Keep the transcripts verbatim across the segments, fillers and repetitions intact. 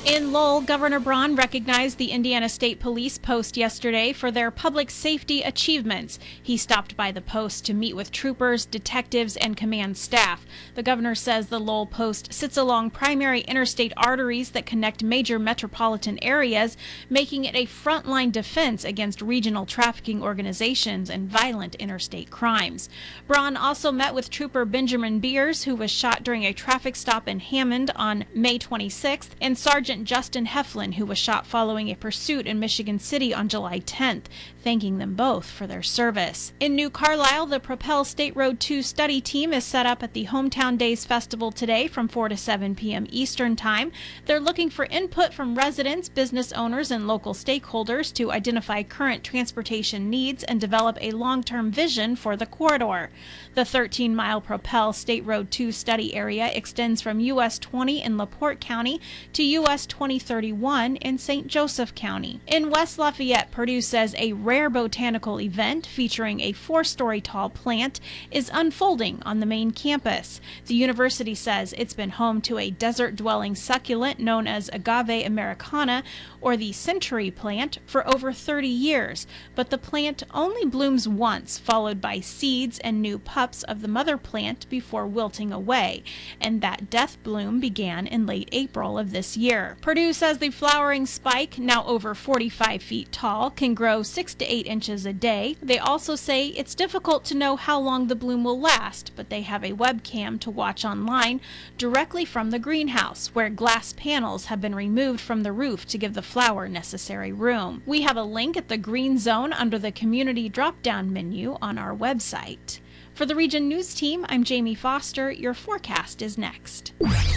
In Lowell, Governor Braun recognized the Indiana State Police post yesterday for their public safety achievements. He stopped by the post to meet with troopers, detectives, and command staff. The governor says the Lowell post sits along primary interstate arteries that connect major metropolitan areas, making it a frontline defense against regional trafficking organizations and violent interstate crimes. Braun also met with Trooper Benjamin Beers, who was shot during a traffic stop in Hammond on May twenty-sixth, and Sergeant Justin Heflin, who was shot following a pursuit in Michigan City on July tenth, thanking them both for their service. In New Carlisle, the Propel State Road two study team is set up at the Hometown Days Festival today from four to seven p.m. Eastern Time. They're looking for input from residents, business owners, and local stakeholders to identify current transportation needs and develop a long-term vision for the corridor. The thirteen-mile Propel State Road two study area extends from U S twenty in LaPorte County to U S twenty thirty-one in Saint Joseph County. In West Lafayette, Purdue says a rare botanical event featuring a four-story tall plant is unfolding on the main campus. The university says it's been home to a desert-dwelling succulent known as Agave americana, or the century plant, for over thirty years, but the plant only blooms once, followed by seeds and new pups of the mother plant before wilting away, and that death bloom began in late April of this year. Purdue says the flowering spike, now over forty-five feet tall, can grow six to eight inches a day. They also say it's difficult to know how long the bloom will last, but they have a webcam to watch online directly from the greenhouse, where glass panels have been removed from the roof to give the flower necessary room. We have a link at the Green Zone under the Community drop-down menu on our website. For the Region News Team, I'm Jamie Foster. Your forecast is next.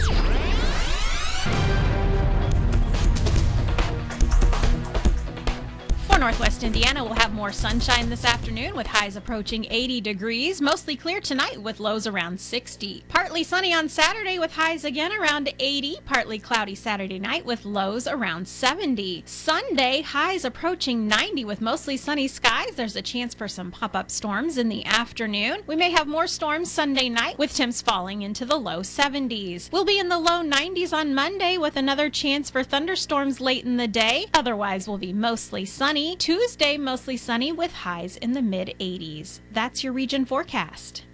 Northwest Indiana will have more sunshine this afternoon with highs approaching eighty degrees. Mostly clear tonight with lows around sixty. Partly sunny on Saturday with highs again around eighty. Partly cloudy Saturday night with lows around seventy. Sunday, highs approaching ninety with mostly sunny skies. There's a chance for some pop-up storms in the afternoon. We may have more storms Sunday night with temps falling into the low seventies. We'll be in the low nineties on Monday with another chance for thunderstorms late in the day. Otherwise, we'll be mostly sunny. Tuesday, mostly sunny with highs in the mid eighties. That's your region forecast.